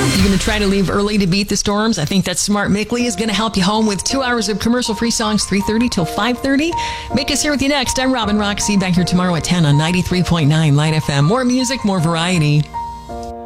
You're going to try to leave early to beat the storms? I think that's smart. Mickley is going to help you home with 2 hours of commercial-free songs, 3:30 till 5:30. Make us here with you next. I'm Robin Roxy, back here tomorrow at 10 on 93.9 Light FM. More music, more variety.